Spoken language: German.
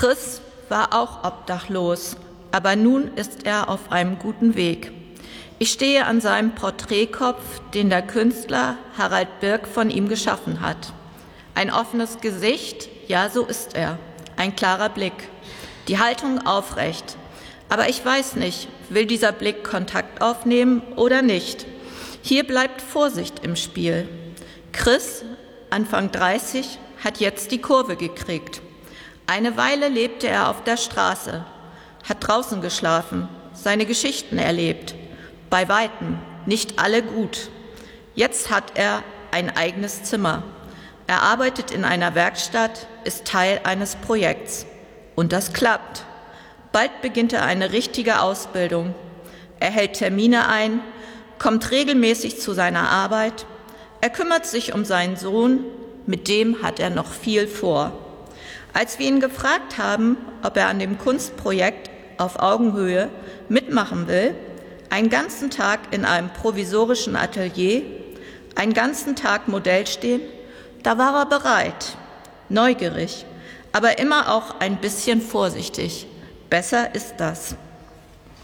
Chris war auch obdachlos, aber nun ist er auf einem guten Weg. Ich stehe an seinem Porträtkopf, den der Künstler Harald Birk von ihm geschaffen hat. Ein offenes Gesicht, ja, so ist er. Ein klarer Blick, die Haltung aufrecht. Aber ich weiß nicht, will dieser Blick Kontakt aufnehmen oder nicht? Hier bleibt Vorsicht im Spiel. Chris, Anfang 30, hat jetzt die Kurve gekriegt. Eine Weile lebte er auf der Straße, hat draußen geschlafen, seine Geschichten erlebt. Bei Weitem, nicht alle gut. Jetzt hat er ein eigenes Zimmer. Er arbeitet in einer Werkstatt, ist Teil eines Projekts. Und das klappt. Bald beginnt er eine richtige Ausbildung. Er hält Termine ein, kommt regelmäßig zu seiner Arbeit. Er kümmert sich um seinen Sohn, mit dem hat er noch viel vor. Als wir ihn gefragt haben, ob er an dem Kunstprojekt auf Augenhöhe mitmachen will, einen ganzen Tag in einem provisorischen Atelier, einen ganzen Tag Modell stehen, da war er bereit, neugierig, aber immer auch ein bisschen vorsichtig. Besser ist das.